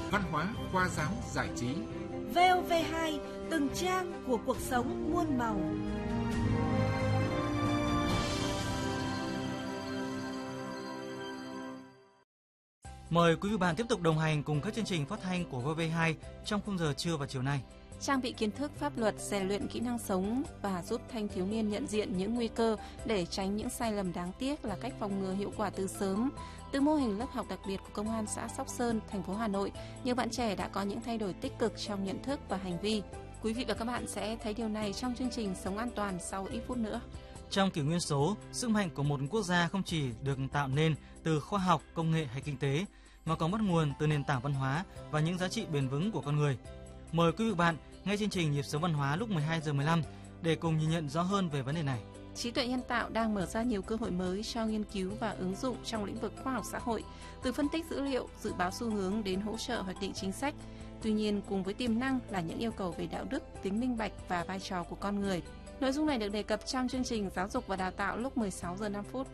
văn hóa, khoa giáo, giải trí. VOV2, từng trang của cuộc sống muôn màu. Mời quý vị bạn tiếp tục đồng hành cùng các chương trình phát thanh của VOV2 trong khung giờ trưa và chiều nay. Trang bị kiến thức pháp luật, rèn luyện kỹ năng sống và giúp thanh thiếu niên nhận diện những nguy cơ để tránh những sai lầm đáng tiếc là cách phòng ngừa hiệu quả từ sớm. Từ mô hình lớp học đặc biệt của Công an xã Sóc Sơn, thành phố Hà Nội, nhiều bạn trẻ đã có những thay đổi tích cực trong nhận thức và hành vi. Quý vị và các bạn sẽ thấy điều này trong chương trình Sống An Toàn sau ít phút nữa. Trong kỷ nguyên số, sức mạnh của một quốc gia không chỉ được tạo nên từ khoa học, công nghệ hay kinh tế, mà còn bắt nguồn từ nền tảng văn hóa và những giá trị bền vững của con người. Mời quý vị bạn nghe chương trình Nhịp sống văn hóa lúc 12:15 để cùng nhìn nhận rõ hơn về vấn đề này. Trí tuệ nhân tạo đang mở ra nhiều cơ hội mới cho nghiên cứu và ứng dụng trong lĩnh vực khoa học xã hội, từ phân tích dữ liệu, dự báo xu hướng đến hỗ trợ hoạch định chính sách. Tuy nhiên, cùng với tiềm năng là những yêu cầu về đạo đức, tính minh bạch và vai trò của con người. Nội dung này được đề cập trong chương trình Giáo dục và Đào tạo lúc 16:05.